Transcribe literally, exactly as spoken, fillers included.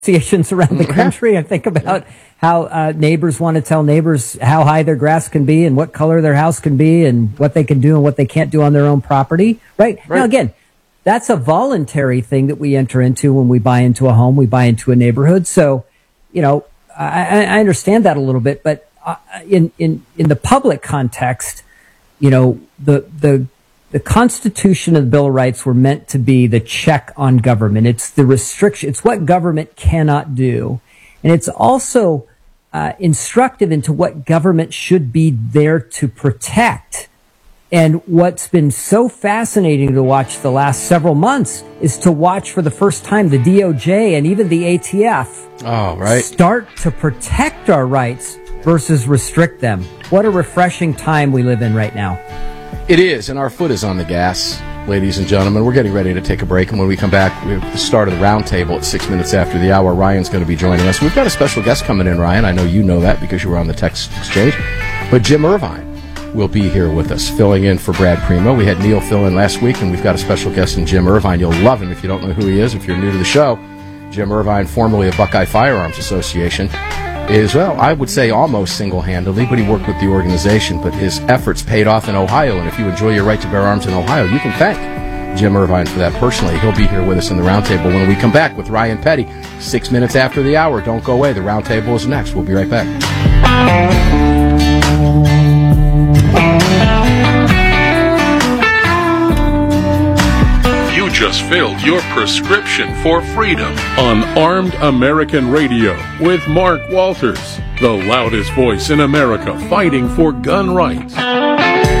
associations around the country. I think about how uh, neighbors want to tell neighbors how high their grass can be and what color their house can be and what they can do and what they can't do on their own property. Right? right. Now, again, that's a voluntary thing that we enter into when we buy into a home, we buy into a neighborhood. So, you know, I, I understand that a little bit, but uh, in, in, in the public context, you know, the, the, the Constitution and the Bill of Rights were meant to be the check on government. It's the restriction. It's what government cannot do. And it's also uh, instructive into what government should be there to protect. And what's been so fascinating to watch the last several months is to watch for the first time the D O J and even the A T F oh, right. start to protect our rights versus restrict them. What a refreshing time we live in right now. It is, and our foot is on the gas, ladies and gentlemen. We're getting ready to take a break, and when we come back, we have the start of the roundtable at six minutes after the hour. Ryan's going to be joining us. We've got a special guest coming in, Ryan. I know you know that because you were on the text exchange. But Jim Irvine will be here with us, filling in for Brad Primo. We had Neil fill in last week, and we've got a special guest in Jim Irvine. You'll love him if you don't know who he is, if you're new to the show. Jim Irvine, formerly of Buckeye Firearms Association, is, well, I would say almost single-handedly, but he worked with the organization. But his efforts paid off in Ohio, and if you enjoy your right to bear arms in Ohio, you can thank Jim Irvine for that personally. He'll be here with us in the roundtable when we come back with Ryan Petty, six minutes after the hour. Don't go away. The roundtable is next. We'll be right back. You just filled your prescription for freedom on Armed American Radio with Mark Walters, the loudest voice in America fighting for gun rights.